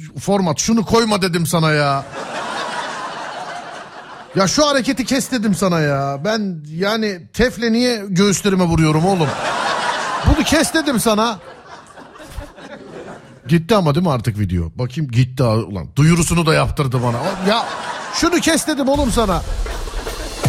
format, şunu koyma dedim sana ya. Ya şu hareketi kes dedim sana ya. Ben yani tefle niye göğüslerime vuruyorum oğlum? Bunu kes dedim sana. Gitti ama değil mi artık video? Bakayım gitti ulan. Duyurusunu da yaptırdı bana. Ya şunu kes dedim oğlum sana.